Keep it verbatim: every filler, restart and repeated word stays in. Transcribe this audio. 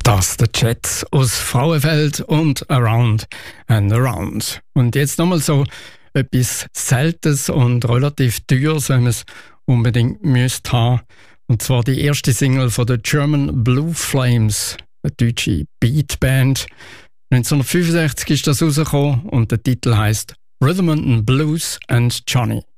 Das der Chat aus Frauenfeld und Around and Around. Und jetzt nochmal so etwas Seltenes und relativ Teures, wenn man es unbedingt müsste haben. Und zwar die erste Single von der German Blue Flames, eine deutsche Beatband. neunzehnhundertfünfundsechzig ist das rausgekommen und der Titel heisst Rhythm and Blues and Johnny.